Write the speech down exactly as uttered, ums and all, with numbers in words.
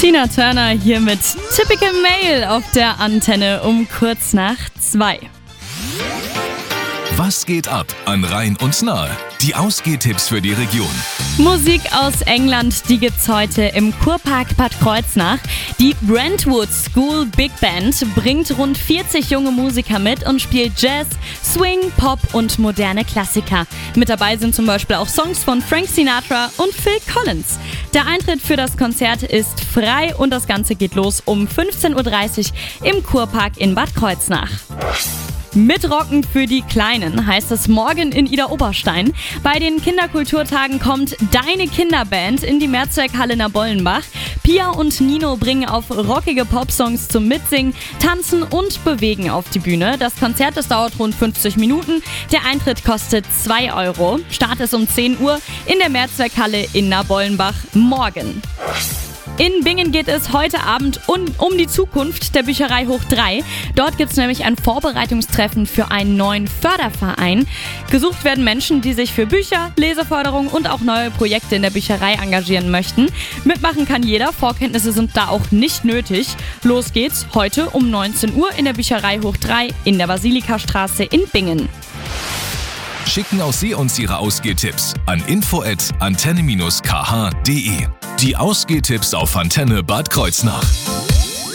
Tina Turner hier mit Typical Male auf der Antenne um kurz nach zwei. Was geht ab an Rhein und Nahe? Die Ausgehtipps für die Region. Musik aus England, die gibt's heute im Kurpark Bad Kreuznach. Die Brentwood School Big Band bringt rund vierzig junge Musiker mit und spielt Jazz, Swing, Pop und moderne Klassiker. Mit dabei sind zum Beispiel auch Songs von Frank Sinatra und Phil Collins. Der Eintritt für das Konzert ist frei und das Ganze geht los um fünfzehn Uhr dreißig im Kurpark in Bad Kreuznach. Mitrocken für die Kleinen heißt es morgen in Idar-Oberstein. Bei den Kinderkulturtagen kommt Deine Kinderband in die Mehrzweckhalle Nabollenbach. Pia und Nino bringen auf rockige Popsongs zum Mitsingen, Tanzen und Bewegen auf die Bühne. Das Konzert, das dauert rund fünfzig Minuten. Der Eintritt kostet zwei Euro. Start ist um zehn Uhr in der Mehrzweckhalle in Nabollenbach morgen. In Bingen geht es heute Abend um, um die Zukunft der Bücherei Hoch drei. Dort gibt es nämlich ein Vorbereitungstreffen für einen neuen Förderverein. Gesucht werden Menschen, die sich für Bücher, Leseförderung und auch neue Projekte in der Bücherei engagieren möchten. Mitmachen kann jeder, Vorkenntnisse sind da auch nicht nötig. Los geht's heute um neunzehn Uhr in der Bücherei Hoch drei in der Basilikastraße in Bingen. Schicken auch Sie uns Ihre Ausgehtipps an info at antenne dash k h punkt de. Die Ausgehtipps auf Antenne Bad Kreuznach.